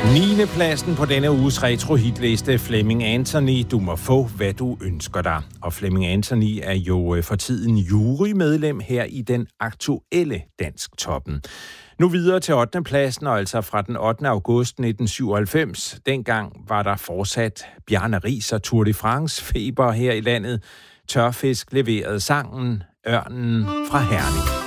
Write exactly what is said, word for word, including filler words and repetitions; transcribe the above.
niende pladsen på denne uges retro-hitliste, Flemming Anthony, Du må få, hvad du ønsker dig. Og Flemming Anthony er jo for tiden jurymedlem her i den aktuelle Dansktoppen. Nu videre til ottende pladsen, og altså fra den ottende august nitten syvoghalvfems. Dengang var der fortsat Bjarne Riis og Tour de France feber her i landet. Tørfisk leverede sangen Ørnen fra Herning.